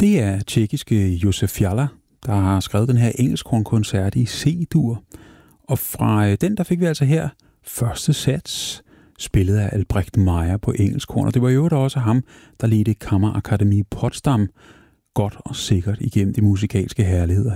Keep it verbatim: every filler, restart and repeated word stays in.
Det er tjekkiske Josef Jalla, der har skrevet den her engelskkornkoncert i C-dur. Og fra den, der fik vi altså her første sats, spillet af Albrecht Meyer på engelskkorn. Og det var jo også ham, der ledte Kammerakademie Potsdam godt og sikkert igennem de musikalske herligheder